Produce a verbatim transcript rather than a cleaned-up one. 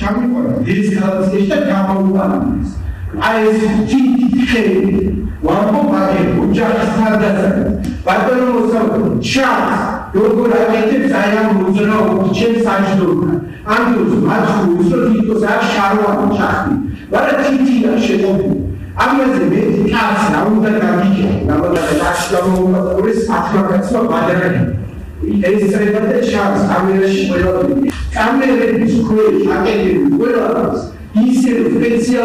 ჩამიყვანა ეს გალაქტიკაში და გამოვიყვანეს. აი ეს თითქელი ვამბობ მაგერ ოჯახის თავდასხმად. ბატონო მოსწავლე, ჩანს როგორ აკეთებს აი ამ უზრაო ჩემს საჯდომად. ამ დროს მათ უზრო თითქოს არ შარვანი ჩახდი. მაგრამ თითია შეყობილი. ამაზე მე კაც რა უნდა გამიგე, რაბოდა დაშლამოუყურეს ათმაკაცმა ბადარები. ეს საერთოდ შანს კამერაში ყველაფერი. კამერების ქვეშ აკეთებს ყველაფერს ისე სპეციალ